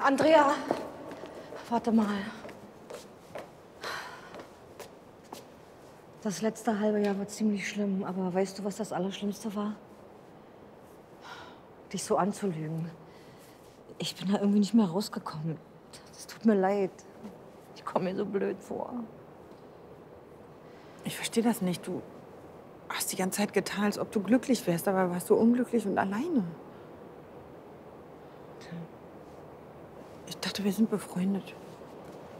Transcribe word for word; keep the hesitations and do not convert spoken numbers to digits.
Andrea, warte mal. Das letzte halbe Jahr war ziemlich schlimm, aber weißt du, was das Allerschlimmste war? Dich so anzulügen. Ich bin da irgendwie nicht mehr rausgekommen. Es tut mir leid. Ich komme mir so blöd vor. Ich verstehe das nicht. Du hast die ganze Zeit getan, als ob du glücklich wärst, aber warst du unglücklich und alleine. Ich dachte, wir sind befreundet.